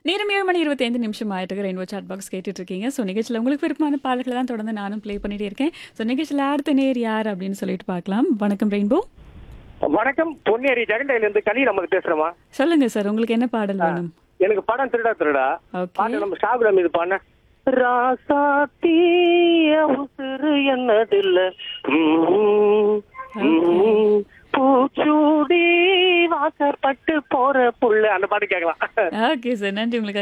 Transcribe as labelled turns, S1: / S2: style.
S1: நேரம் 7:25 ஆயிட்டு rainbow chat box கேட்டுட்டு இருக்கீங்க. ஸோ நிகழ்ச்சியில் உங்களுக்கு விருப்பமான பாடல்களை தான் தொடர்ந்து நானும் ப்ளே பண்ணிட்டே இருக்கேன். ஸோ நிகழ்ச்சியில் அடுத்த நேர் யார் அப்படின்னு சொல்லிட்டு பார்க்கலாம். வணக்கம் ரெயின்போ.
S2: வணக்கம், பொன்னேரி ஜெகண்டையில இருந்து கலி நமக்கு பேசுறோமா?
S1: சொல்லுங்க சார், உங்களுக்கு என்ன பாடல் வேணும்?
S2: எனக்கு படம் திருடா திருடா
S1: ஓகே.
S2: பாட்டு நம்ம ஷாகுல மீது பாடின ராசாத்தி உசுறு என்னதில்ல பூச்சூடி வாசப்பட்டு போற புள்ள அந்த பாட்டு கேட்கலாம்.
S1: ஓகே சார், நன்றி உங்களுக்கு.